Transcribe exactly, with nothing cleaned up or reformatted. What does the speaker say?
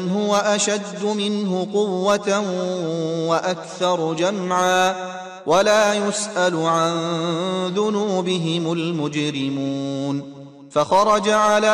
هو أشد منه قوة وأكثر جمعا ولا يسأل عن ذنوبهم المجرمون. فخرج على